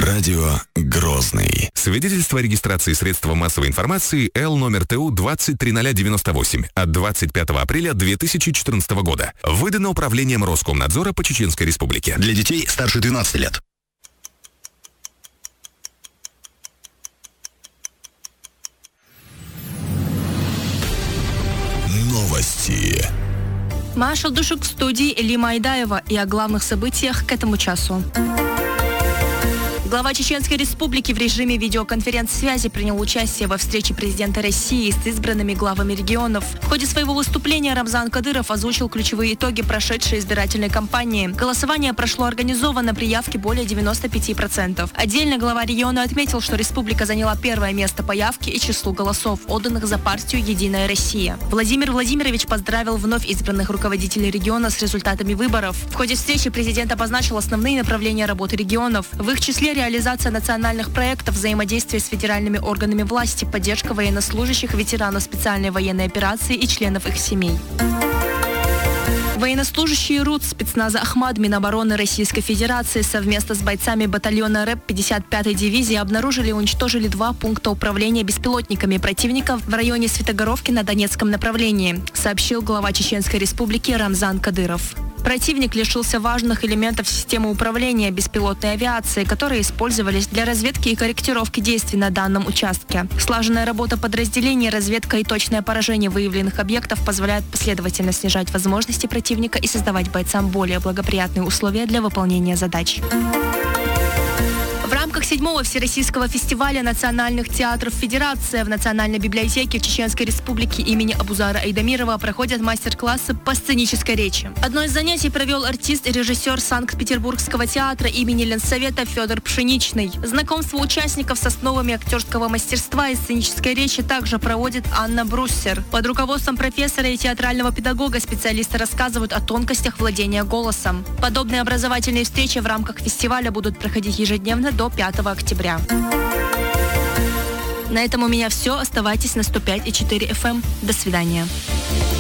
Радио Грозный. Свидетельство о регистрации средства массовой информации Л номер ТУ 203098 от 25 апреля 2014 года. Выдано Управлением Роскомнадзора по Чеченской Республике. Для детей старше 12 лет. Новости. Маша Душук в студии Элима Айдаева и о главных событиях к этому часу. Глава Чеченской Республики в режиме видеоконференц-связи принял участие во встрече президента России с избранными главами регионов. В ходе своего выступления Рамзан Кадыров озвучил ключевые итоги прошедшей избирательной кампании. Голосование прошло организованно при явке более 95%. Отдельно глава региона отметил, что республика заняла первое место по явке и числу голосов, отданных за партию «Единая Россия». Владимир Владимирович поздравил вновь избранных руководителей региона с результатами выборов. В ходе встречи президент обозначил основные направления работы регионов. В их числе реализация национальных проектов, взаимодействие с федеральными органами власти, поддержка военнослужащих, ветеранов специальной военной операции и членов их семей. Военнослужащие РУД спецназа «Ахмад» Минобороны Российской Федерации совместно с бойцами батальона РЭП 55-й дивизии обнаружили и уничтожили 2 пункта управления беспилотниками противника в районе Светогоровки на Донецком направлении, сообщил глава Чеченской Республики Рамзан Кадыров. Противник лишился важных элементов системы управления беспилотной авиацией, которые использовались для разведки и корректировки действий на данном участке. Слаженная работа подразделений, разведка и точное поражение выявленных объектов позволяют последовательно снижать возможности противника и создавать бойцам более благоприятные условия для выполнения задач. В рамках 7-го Всероссийского фестиваля национальных театров «Федерация» в Национальной библиотеке Чеченской Республики имени Абузара Айдамирова проходят мастер-классы по сценической речи. Одно из занятий провел артист и режиссер Санкт-Петербургского театра имени Ленсовета Федор Пшеничный. Знакомство участников с основами актерского мастерства и сценической речи также проводит Анна Бруссер. Под руководством профессора и театрального педагога специалисты рассказывают о тонкостях владения голосом. Подобные образовательные встречи в рамках фестиваля будут проходить ежедневно до 5 октября. На этом у меня все. Оставайтесь на 105,4 FM. До свидания.